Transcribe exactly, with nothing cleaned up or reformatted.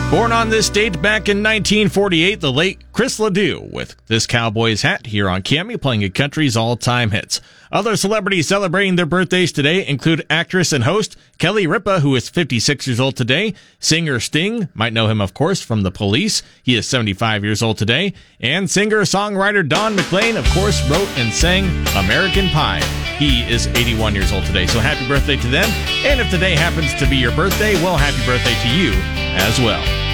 Born on this date back in nineteen forty-eight, the late Chris Ledoux with This Cowboy's Hat here on K M E playing a country's all-time hits. Other celebrities celebrating their birthdays today include actress and host Kelly Ripa, who is fifty-six years old today. Singer Sting, might know him, of course, from The Police. He is seventy-five years old today. And singer-songwriter Don McLean, of course, wrote and sang American Pie. He is eighty-one years old today, so happy birthday to them. And if today happens to be your birthday, well, happy birthday to you as well.